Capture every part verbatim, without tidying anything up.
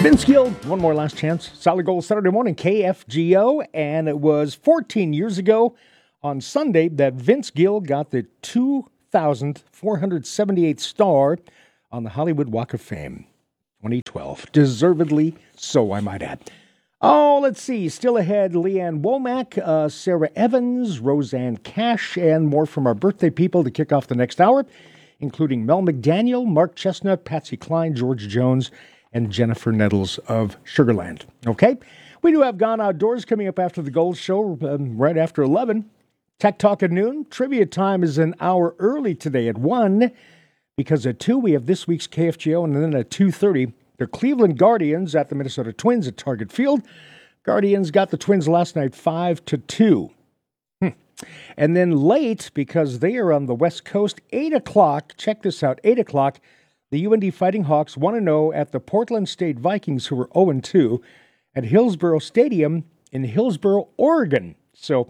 Vince Gill, one more last chance. Solid Gold Saturday morning, K F G O. And it was fourteen years ago on Sunday that Vince Gill got the two thousand four hundred seventy-eighth star on the Hollywood Walk of Fame. twenty twelve. Deservedly so, I might add. Oh, let's see. Still ahead, Leanne Womack, uh, Sarah Evans, Roseanne Cash, and more from our birthday people to kick off the next hour, including Mel McDaniel, Mark Chestnut, Patsy Cline, George Jones, and Jennifer Nettles of Sugarland. Okay? We do have Gone Outdoors coming up after the Gold Show, um, right after eleven. Tech Talk at noon. Trivia time is an hour early today at one, because at two we have this week's K F G O, and then at two thirty, the Cleveland Guardians at the Minnesota Twins at Target Field. Guardians got the Twins last night five to two. Hmm. And then late, because they are on the West Coast, eight o'clock, check this out, eight o'clock, the U N D Fighting Hawks one and oh at the Portland State Vikings, who were oh and two, at Hillsboro Stadium in Hillsboro, Oregon. So,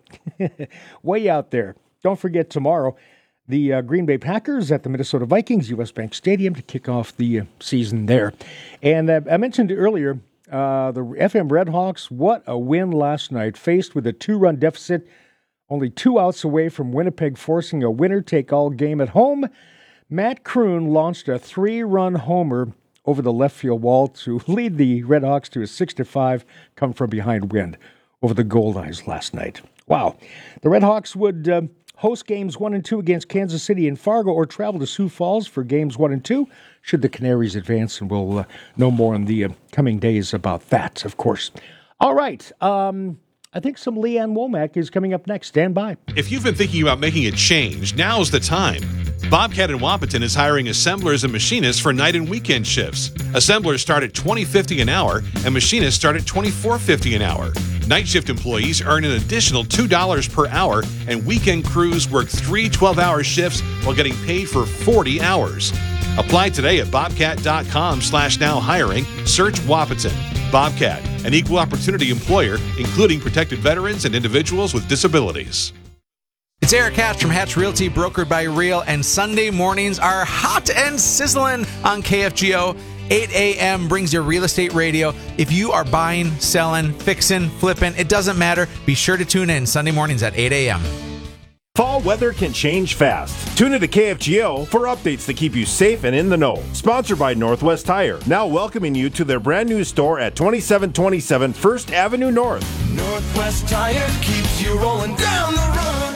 way out there. Don't forget tomorrow, the uh, Green Bay Packers at the Minnesota Vikings, U S Bank Stadium, to kick off the uh, season there. And uh, I mentioned earlier, uh, the F M Redhawks, what a win last night, faced with a two-run deficit, only two outs away from Winnipeg forcing a winner-take-all game at home. Matt Kroon launched a three-run homer over the left field wall to lead the Redhawks to a six to five come-from-behind win over the Goldeyes last night. Wow. The Redhawks would uh, host games one and two against Kansas City and Fargo, or travel to Sioux Falls for games one and two, should the Canaries advance, and we'll uh, know more in the uh, coming days about that, of course. All right. Um... I think some Leanne Womack is coming up next. Stand by. If you've been thinking about making a change, now's the time. Bobcat in Wapaton is hiring assemblers and machinists for night and weekend shifts. Assemblers start at twenty dollars and fifty cents an hour, and machinists start at twenty-four dollars and fifty cents an hour. Night shift employees earn an additional two dollars per hour, and weekend crews work three twelve-hour shifts while getting paid for forty hours. Apply today at bobcat.com slash now hiring. Search Wapaton. Bobcat, an equal opportunity employer, including protected veterans and individuals with disabilities. It's Eric Hatch from Hatch Realty, brokered by Real, and Sunday mornings are hot and sizzling on K F G O. eight a.m. brings your real estate radio. If you are buying, selling, fixing, flipping, it doesn't matter. Be sure to tune in Sunday mornings at eight a.m. Fall weather can change fast. Tune into K F G O for updates to keep you safe and in the know. Sponsored by Northwest Tire, now welcoming you to their brand new store at twenty-seven twenty-seven First Avenue North. Northwest Tire keeps you rolling down the road.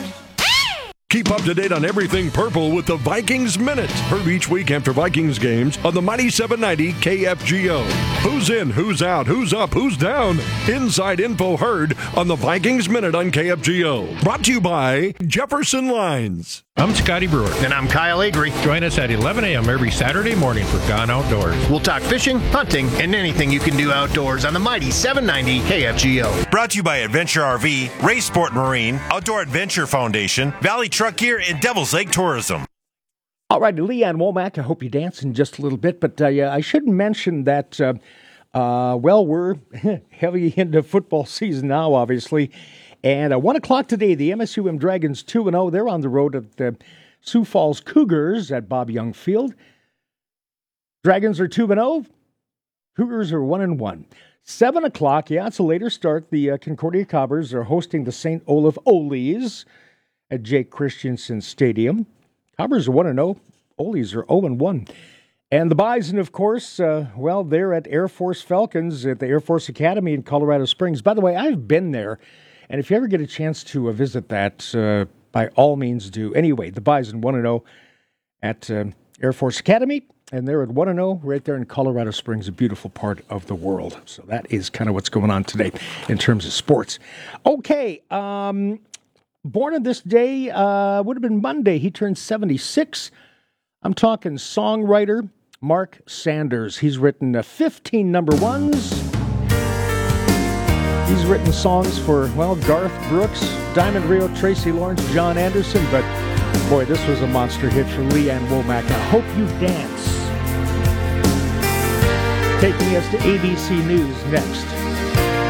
Keep up to date on everything purple with the Vikings Minute. Heard each week after Vikings games on the Mighty seven ninety K F G O. Who's in, who's out, who's up, who's down? Inside info heard on the Vikings Minute on K F G O. Brought to you by Jefferson Lines. I'm Scotty Brewer. And I'm Kyle Agri. Join us at eleven a.m. every Saturday morning for Gone Outdoors. We'll talk fishing, hunting, and anything you can do outdoors on the Mighty seven ninety K F G O. Brought to you by Adventure R V, Ray Sport Marine, Outdoor Adventure Foundation, Valley Truck Gear, and Devil's Lake Tourism. All right, Leanne Womack, I hope you dance in just a little bit, but uh, yeah, I should mention that, uh, uh, well, we're heavy into football season now, obviously. And at one o'clock today, the M S U M Dragons two and oh. They're on the road at the Sioux Falls Cougars at Bob Young Field. Dragons are two and oh. Cougars are one and one. seven o'clock, yeah, it's a later start. The uh, Concordia Cobbers are hosting the Saint Olaf Olees at Jake Christensen Stadium. Cobbers are one and oh. Olees are oh and one. And the Bison, of course, uh, well, they're at Air Force Falcons at the Air Force Academy in Colorado Springs. By the way, I've been there. And if you ever get a chance to uh, visit that, uh, by all means do. Anyway, the Bison one and oh at uh, Air Force Academy, and they're at one and oh right there in Colorado Springs, a beautiful part of the world. So that is kind of what's going on today in terms of sports. Okay, um, born on this day, uh, would have been Monday. He turned seventy-six. I'm talking songwriter Mark Sanders. He's written uh, fifteen number ones. He's written songs for, well, Garth Brooks, Diamond Rio, Tracy Lawrence, John Anderson, but boy, this was a monster hit for Leanne Womack. I Hope You Dance. Taking us to A B C News next.